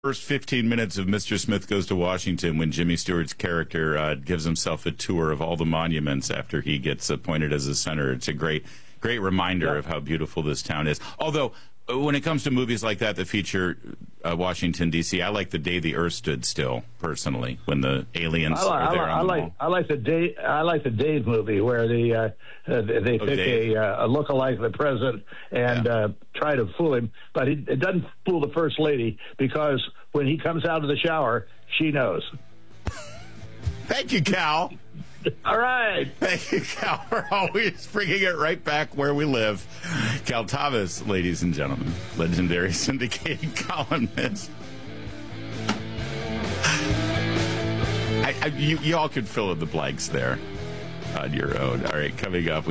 first 15 minutes of Mr. Smith Goes to Washington when Jimmy Stewart's character gives himself a tour of all the monuments after he gets appointed as a senator. It's a great reminder of how beautiful this town is. Although, when it comes to movies like that feature Washington, D.C., I like The Day the Earth Stood Still, personally, when the aliens are there on the mall. I like the Dave movie where they pick a lookalike of the president and try to fool him, but it doesn't fool the first lady because when he comes out of the shower, she knows. Thank you, Cal. All right. Thank you, Cal, for always bringing it right back where we live. Cal Thomas, ladies and gentlemen, legendary syndicated columnist. You all could fill in the blanks there on your own. All right, coming up,